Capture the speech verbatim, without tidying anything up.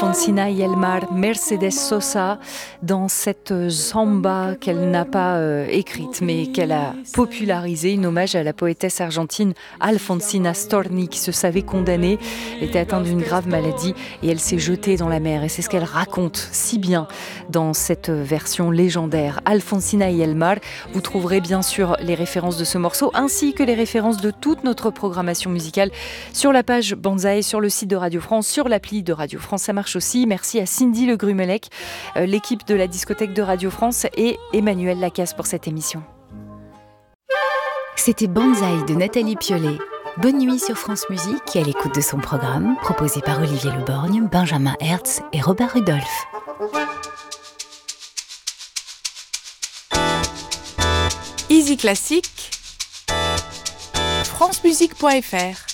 Alfonsina y el Mar, Mercedes Sosa, dans cette samba qu'elle n'a pas euh, écrite, mais qu'elle a popularisée, une hommage à la poétesse argentine Alfonsina Storni, qui se savait condamnée, elle était atteinte d'une grave maladie et elle s'est jetée dans la mer. Et c'est ce qu'elle raconte si bien dans cette version légendaire, Alfonsina y el Mar. Vous trouverez bien sûr les références de ce morceau, ainsi que les références de toute notre programmation musicale sur la page Banzai, sur le site de Radio France, sur l'appli de Radio France. Ça marche aussi. Merci à Cindy Le Grumelec, euh, l'équipe de la discothèque de Radio France et Emmanuel Lacasse pour cette émission. C'était Banzai de Nathalie Piolet. Bonne nuit sur France Musique et à l'écoute de son programme proposé par Olivier Leborgne, Benjamin Hertz et Robert Rudolph. Easy Classique, francemusique point f r